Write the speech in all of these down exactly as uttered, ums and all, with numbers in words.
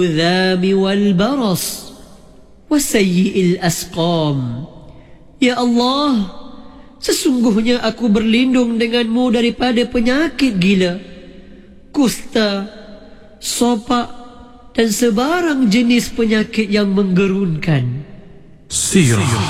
الذاب والبرص وسيء الأسقام. Ya Allah, sesungguhnya aku berlindung denganmu daripada penyakit gila, kusta, sopak dan sebarang jenis penyakit yang menggerunkan. Sirah.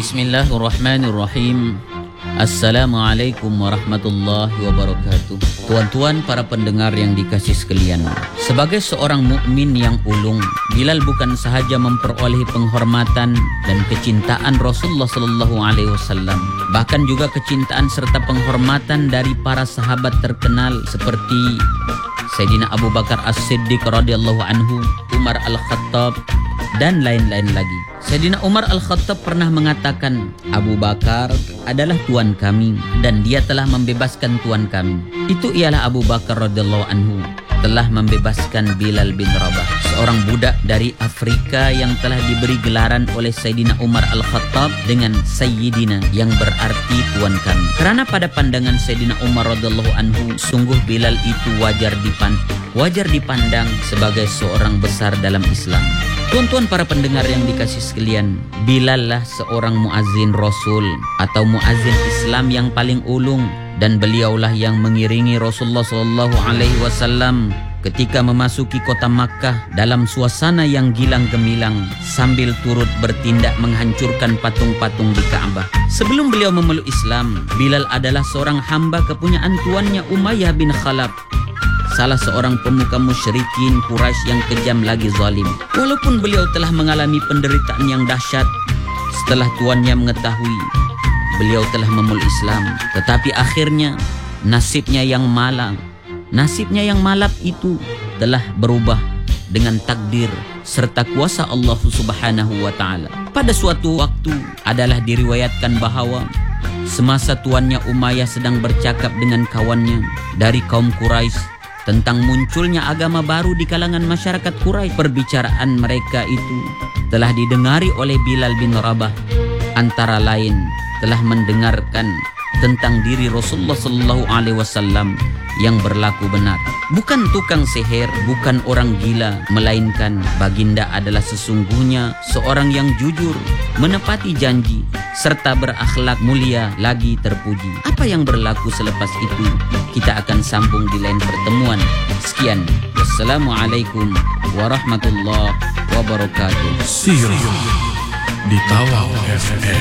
Bismillahirrahmanirrahim. Assalamualaikum warahmatullahi wabarakatuh. Tuan-tuan para pendengar yang dikasih sekalian, sebagai seorang mukmin yang ulung, Bilal bukan sahaja memperoleh penghormatan dan kecintaan Rasulullah sallallahu alaihi wasallam, bahkan juga kecintaan serta penghormatan dari para sahabat terkenal seperti Sayyidina Abu Bakar As-Siddiq radhiyallahu anhu, Umar Al-Khattab dan lain-lain lagi. Sayyidina Umar Al-Khattab pernah mengatakan, Abu Bakar adalah tuan kami dan dia telah membebaskan tuan kami. Itu ialah Abu Bakar radhiyallahu anhu telah membebaskan Bilal bin Rabah, seorang budak dari Afrika yang telah diberi gelaran oleh Sayyidina Umar Al-Khattab dengan Sayyidina, yang berarti tuan kami. Kerana pada pandangan Sayyidina Umar radhiyallahu anhu, sungguh Bilal itu wajar dipan wajar dipandang sebagai seorang besar dalam Islam. Tuan-tuan para pendengar yang dikasih sekalian, Bilal lah seorang muazzin Rasul atau muazzin Islam yang paling ulung, dan beliaulah yang mengiringi Rasulullah sallallahu alaihi wasallam ketika memasuki kota Makkah dalam suasana yang gilang gemilang sambil turut bertindak menghancurkan patung-patung di Ka'bah. Sebelum beliau memeluk Islam, Bilal adalah seorang hamba kepunyaan tuannya Umayyah bin Khalaf, salah seorang pemuka musyrikin Quraisy yang kejam lagi zalim. Walaupun beliau telah mengalami penderitaan yang dahsyat setelah tuannya mengetahui beliau telah memeluk Islam, tetapi akhirnya nasibnya yang malang, nasibnya yang malap itu telah berubah dengan takdir serta kuasa Allah Subhanahu wa taala. Pada suatu waktu adalah diriwayatkan bahawa semasa tuannya Umayyah sedang bercakap dengan kawannya dari kaum Quraisy tentang munculnya agama baru di kalangan masyarakat Quraisy, perbicaraan mereka itu telah didengari oleh Bilal bin Rabah. Antara lain telah mendengarkan tentang diri Rasulullah sallallahu alaihi wasallam yang berlaku benar. Bukan tukang sihir, bukan orang gila, melainkan baginda adalah sesungguhnya seorang yang jujur, menepati janji, serta berakhlak mulia lagi terpuji. Apa yang berlaku selepas itu kita akan sambung di lain pertemuan. Sekian, wassalamualaikum warahmatullahi wabarakatuh. Sirah di Tawau F M.